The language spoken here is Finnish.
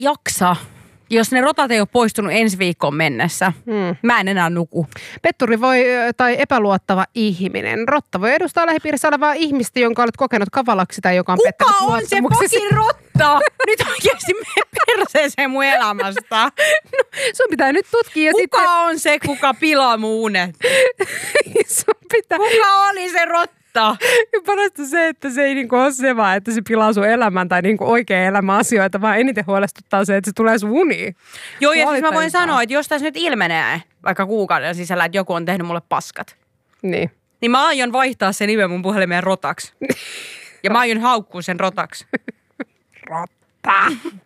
jaksa. Jos ne rotat ei ole poistunut ensi viikkoon mennessä, mä en enää nuku. Petturi tai epäluottava ihminen. Rotta voi edustaa lähipiirissä olevaa ihmistä, jonka olet kokenut kavalaksi tai joka on pettänyt luottamuksesi. Kuka on se rotta? Nyt oikeasti mene perseeseen mun elämästä. No, sun pitää nyt tutkia. Kuka on se, kuka pilaa mun unet? Kuka oli se rotta? Ja parasta se, että se ei niinku ole se vaan, että se pilaa sun elämän tai niinku oikea elämän asioita, vaan eniten huolestuttaa se, että se tulee sun uniin. Joo, ja siis mä voin sanoa, että jos tässä nyt ilmenee vaikka kuukauden sisällä, että joku on tehnyt mulle paskat. Niin mä aion vaihtaa sen nimen mun puhelimeen rotaksi. Ja mä aion haukkua sen rotaksi. Rotta.